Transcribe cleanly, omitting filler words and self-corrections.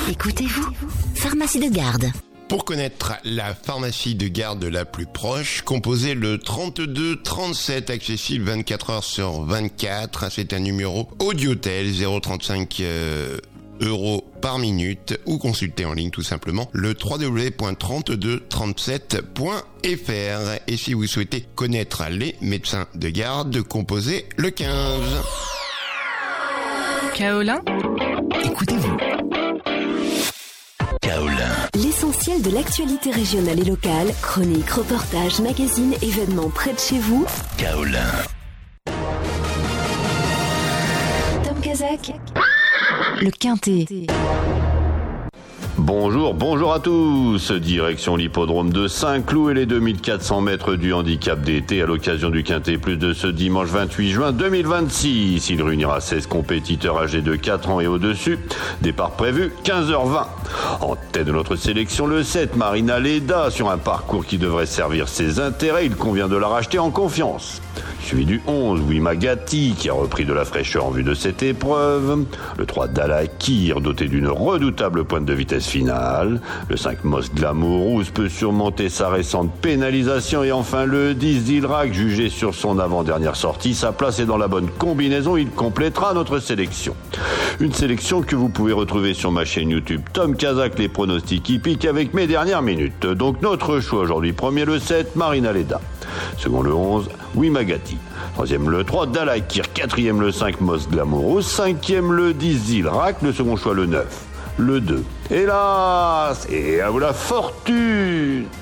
Écoutez-vous, pharmacie de garde. Pour connaître la pharmacie de garde la plus proche, composez le 32 37, accessible 24 heures sur 24. C'est un numéro Audiotel, 035 euros par minute, ou consultez en ligne tout simplement le www.3237.fr. Et si vous souhaitez connaître les médecins de garde, composez le 15. Kaolin, Écoutez-vous. Kaolin. L'essentiel de l'actualité régionale et locale, chroniques, reportages, magazines, événements près de chez vous. Kaolin. Tom Kazak. Le Quintet. Bonjour à tous. Direction l'hippodrome de Saint-Cloud et les 2400 mètres du handicap d'été à l'occasion du Quintet Plus de ce dimanche 28 juin 2026. Il réunira 16 compétiteurs âgés de 4 ans et au-dessus. Départ prévu 15h20. En tête de notre sélection, le 7, Marina Leda, sur un parcours qui devrait servir ses intérêts. Il convient de la racheter en confiance. Suivi du 11, Wimagati, qui a repris de la fraîcheur en vue de cette épreuve. Le 3, Dalakir, doté d'une redoutable pointe de vitesse finale. Le 5, Mos Glamourous peut surmonter sa récente pénalisation. Et enfin le 10, Dilrak, jugé sur son avant-dernière sortie. Sa place est dans la bonne combinaison, il complétera notre sélection. Une sélection que vous pouvez retrouver sur ma chaîne YouTube Tom Kazak, les pronostics hippiques avec mes dernières minutes. Donc notre choix aujourd'hui, premier le 7, Marina Leda. Second le 11, Wimagati. Troisième le 3, Dalakir. Quatrième le 5, Mos Glamourous. Cinquième le 10, Dilrak. Le second choix le 9, le 2. Hélas, et à vous la fortune.